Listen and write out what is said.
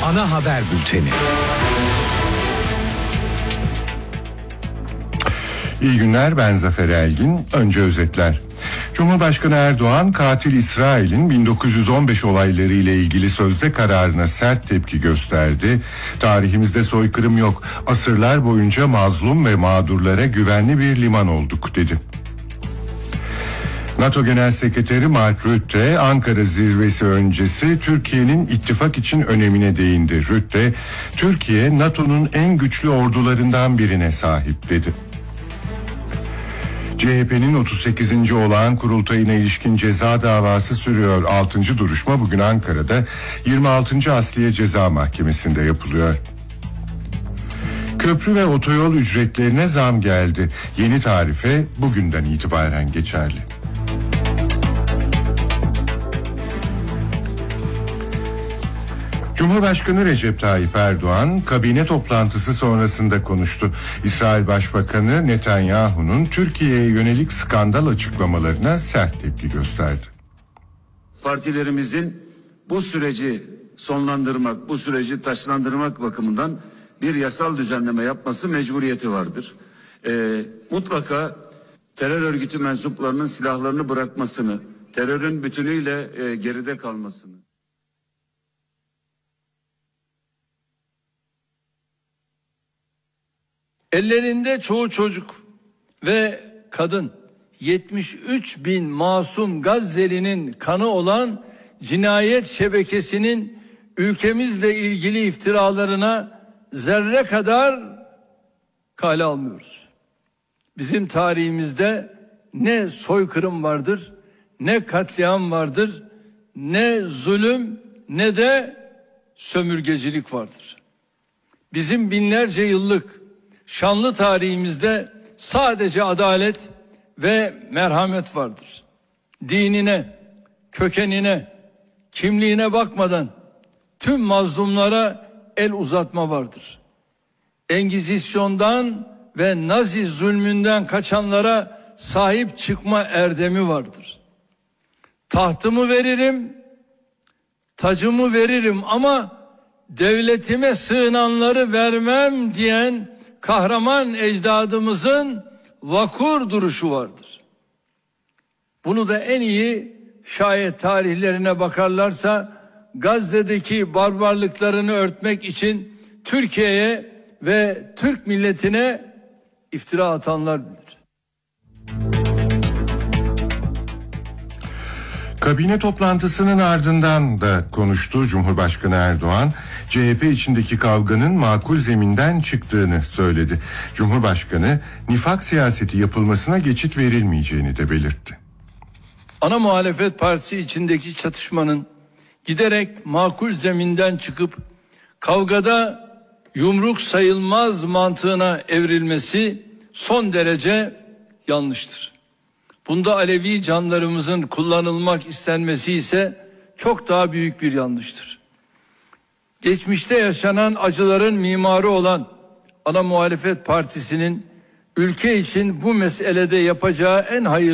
ana haber bülteni. İyi günler, ben Zafer Elgin. Önce özetler. Cumhurbaşkanı Erdoğan, katil İsrail'in 1915 olayları ile ilgili sözde kararına sert tepki gösterdi. Tarihimizde soykırım yok, asırlar boyunca mazlum ve mağdurlara güvenli bir liman olduk dedi. NATO Genel Sekreteri Mark Rutte, Ankara zirvesi öncesi Türkiye'nin ittifak için önemine değindi. Rutte, Türkiye NATO'nun en güçlü ordularından birine sahip dedi. CHP'nin 38. olağan kurultayına ilişkin ceza davası sürüyor. 6. duruşma bugün Ankara'da 26. Asliye Ceza Mahkemesi'nde yapılıyor. Köprü ve otoyol ücretlerine zam geldi. Yeni tarife bugünden itibaren geçerli. Cumhurbaşkanı Recep Tayyip Erdoğan kabine toplantısı sonrasında konuştu. İsrail Başbakanı Netanyahu'nun Türkiye'ye yönelik skandal açıklamalarına sert tepki gösterdi. Partilerimizin bu süreci sonlandırmak, bu süreci taşlandırmak bakımından bir yasal düzenleme yapması mecburiyeti vardır. Mutlaka terör örgütü mensuplarının silahlarını bırakmasını, terörün bütünüyle geride kalmasını. Ellerinde çoğu çocuk ve kadın, 73 bin masum Gazze'linin kanı olan cinayet şebekesinin ülkemizle ilgili iftiralarına zerre kadar kale almıyoruz. Bizim tarihimizde ne soykırım vardır, ne katliam vardır, ne zulüm, ne de sömürgecilik vardır. Bizim binlerce yıllık şanlı tarihimizde sadece adalet ve merhamet vardır. Dinine, kökenine, kimliğine bakmadan tüm mazlumlara el uzatma vardır. Engizisyondan ve Nazi zulmünden kaçanlara sahip çıkma erdemi vardır. Tahtımı veririm, tacımı veririm ama devletime sığınanları vermem diyen kahraman ecdadımızın vakur duruşu vardır. Bunu da en iyi şayet tarihlerine bakarlarsa Gazze'deki barbarlıklarını örtmek için Türkiye'ye ve Türk milletine iftira atanlar bilir. Kabine toplantısının ardından da konuştu Cumhurbaşkanı Erdoğan. CHP içindeki kavganın makul zeminden çıktığını söyledi. Cumhurbaşkanı nifak siyaseti yapılmasına geçit verilmeyeceğini de belirtti. Ana muhalefet partisi içindeki çatışmanın giderek makul zeminden çıkıp kavgada yumruk sayılmaz mantığına evrilmesi son derece yanlıştır. Bunda Alevi canlarımızın kullanılmak istenmesi ise çok daha büyük bir yanlıştır. Geçmişte yaşanan acıların mimarı olan ana muhalefet partisinin ülke için bu meselede yapacağı en hayırlı